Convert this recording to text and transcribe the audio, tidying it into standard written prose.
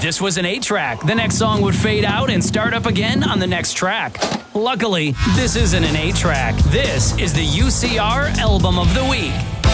this was an 8-track. The next song would fade out and start up again on the next track. Luckily, this isn't an 8-track. This is the UCR Album of the Week.